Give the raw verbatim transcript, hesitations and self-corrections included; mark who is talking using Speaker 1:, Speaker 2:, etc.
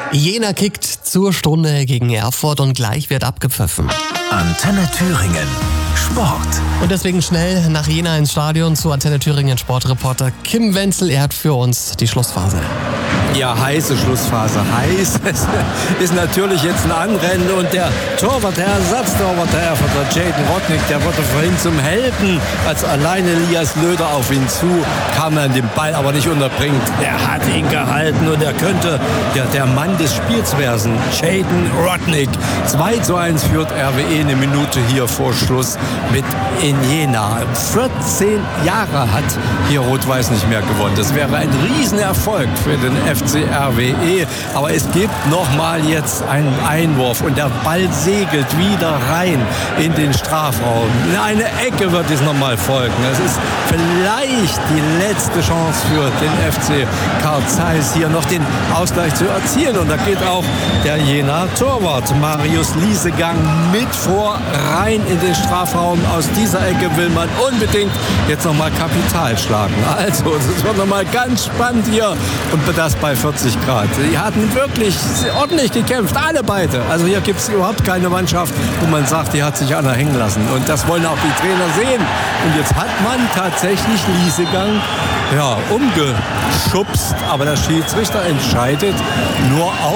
Speaker 1: Jena kickt zur Stunde gegen Erfurt und gleich wird abgepfiffen.
Speaker 2: Antenne Thüringen Sport.
Speaker 1: Und deswegen schnell nach Jena ins Stadion zu Antenne Thüringen Sportreporter Kim Wenzel. Er hat für uns die Schlussphase.
Speaker 3: Ja, heiße Schlussphase. Heiß. Es ist natürlich jetzt ein Anrennen und der Torwart, der Ersatztorwart der Erfurter, Jaden Rodnick, der wurde vorhin zum Helden, als alleine Elias Löder auf ihn zu kam, er den Ball aber nicht unterbringt. Er hat ihn gehalten und er könnte der, der Mann des Spiels werden. Jaden Rodnick. zwei zu eins führt R W E eine Minute hier vor Schluss mit in Jena. vierzehn Jahre hat hier Rot-Weiß nicht mehr gewonnen. Das wäre ein Riesenerfolg für den F C R W E. Aber es gibt noch mal jetzt einen Einwurf und der Ball segelt wieder rein in den Strafraum. In eine Ecke wird es noch mal folgen. Es ist vielleicht die letzte Chance für den F C Carl Zeiss, hier noch den Ausgleich zu erzielen. Und da geht auch der Jener Torwart Marius Liesegang mit vor rein in den Strafraum. Aus dieser Ecke will man unbedingt jetzt noch mal Kapital schlagen. Also es wird noch mal ganz spannend hier und das bei vierzig Grad. Die hatten wirklich ordentlich gekämpft, alle beide. Also hier gibt es überhaupt keine Mannschaft, wo man sagt, die hat sich einer hängen lassen. Und das wollen auch die Trainer sehen. Und jetzt hat man tatsächlich Liesegang ja, umgeschubst. Aber der Schiedsrichter entscheidet nur